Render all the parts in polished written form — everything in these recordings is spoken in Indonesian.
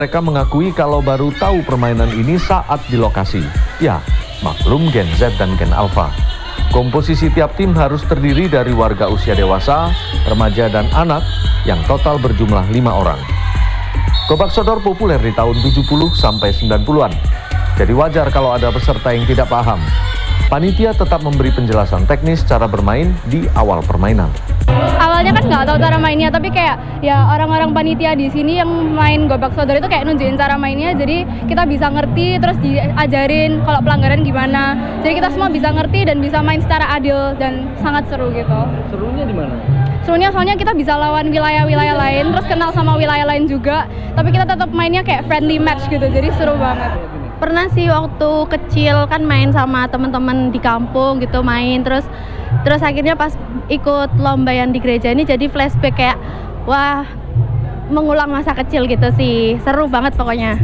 Mereka mengakui kalau baru tahu permainan ini saat di lokasi. Ya, maklum Gen Z dan Gen Alpha. Komposisi tiap tim harus terdiri dari warga usia dewasa, remaja, dan anak yang total berjumlah 5 orang. Gobak sodor populer di tahun 70 sampai 90-an. Jadi wajar kalau ada peserta yang tidak paham. Panitia tetap memberi penjelasan teknis cara bermain di awal permainan. Awalnya kan nggak tahu cara mainnya, tapi kayak ya orang-orang panitia di sini yang main gobak sodor itu kayak nunjukin cara mainnya, jadi kita bisa ngerti, terus diajarin kalau pelanggaran gimana. Jadi kita semua bisa ngerti dan bisa main secara adil dan sangat seru gitu. Serunya di mana? Serunya soalnya kita bisa lawan wilayah-wilayah lain, terus kenal sama wilayah lain juga, tapi kita tetap mainnya kayak friendly match gitu, jadi seru banget. Pernah sih waktu kecil kan main sama teman-teman di kampung gitu terus akhirnya pas ikut lomba yang di gereja ini jadi flashback kayak wah mengulang masa kecil gitu sih, seru banget pokoknya.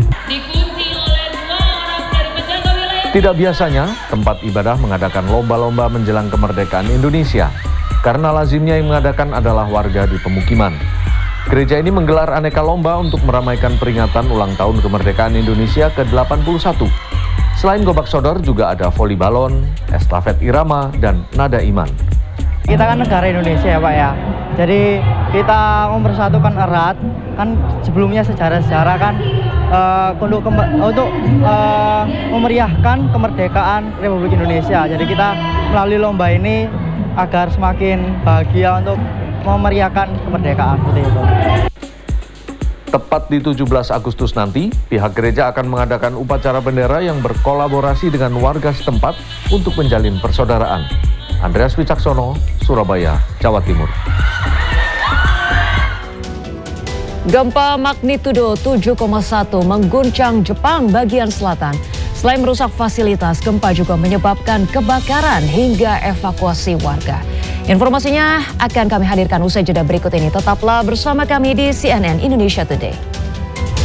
Tidak biasanya tempat ibadah mengadakan lomba-lomba menjelang kemerdekaan Indonesia karena lazimnya yang mengadakan adalah warga di pemukiman. Gereja ini menggelar aneka lomba untuk meramaikan peringatan ulang tahun kemerdekaan Indonesia ke-81. Selain gobak sodor juga ada voli balon, estafet irama, dan nada iman. Kita kan negara Indonesia ya Pak ya, jadi kita mempersatukan erat, kan sebelumnya sejarah-sejarah kan untuk memeriahkan kemerdekaan Republik Indonesia. Jadi kita melalui lomba ini agar semakin bahagia untuk memeriahkan kemerdekaan seperti itu. Tepat di 17 Agustus nanti, pihak gereja akan mengadakan upacara bendera yang berkolaborasi dengan warga setempat untuk menjalin persaudaraan. Andreas Wicaksono, Surabaya, Jawa Timur. Gempa magnitudo 7,1 mengguncang Jepang bagian selatan. Selain merusak fasilitas, gempa juga menyebabkan kebakaran hingga evakuasi warga. Informasinya akan kami hadirkan usai jeda berikut ini. Tetaplah bersama kami di CNN Indonesia Today.